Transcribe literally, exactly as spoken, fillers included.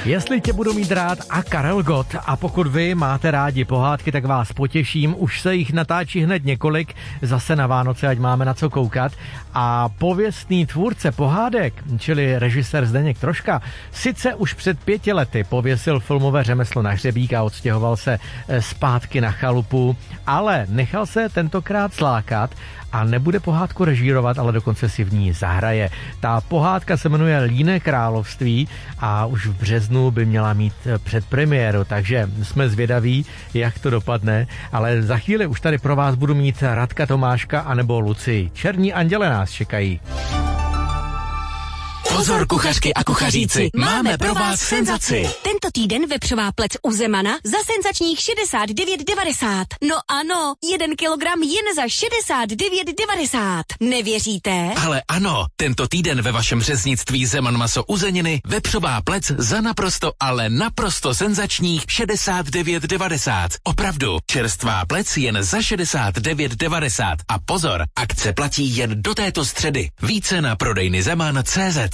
Jestli tě budu mít rád a Karel Gott, a pokud vy máte rádi pohádky, tak vás potěším, už se jich natáčí hned několik, zase na Vánoce, ať máme na co koukat. A pověstný tvůrce pohádek, čili režisér Zdeněk Troška, sice už před pěti lety pověsil filmové řemeslo na hřebík a odstěhoval se zpátky na chalupu, ale nechal se tentokrát zlákat a nebude pohádku režírovat, ale dokonce si v ní zahraje. Ta pohádka se jmenuje Líné království a už v březnu by měla mít předpremiéru, takže jsme zvědaví, jak to dopadne, ale za chvíli už tady pro vás budu mít Radka Tomáška anebo Lucii. Černí anděle nás čekají. Pozor, kuchařky a kuchaříci, máme pro vás senzaci. Tento týden vepřová plec u Zemana za senzačních šedesát devět devadesát. No ano, jeden kilogram jen za šedesát devět devadesát. Nevěříte? Ale ano, tento týden ve vašem řeznictví Zeman maso uzeniny vepřová plec za naprosto, ale naprosto senzačních šedesát devět devadesát. Opravdu, čerstvá plec jen za šedesát devět devadesát. A pozor, akce platí jen do této středy. Více na prodejny zeman tečka cé zet.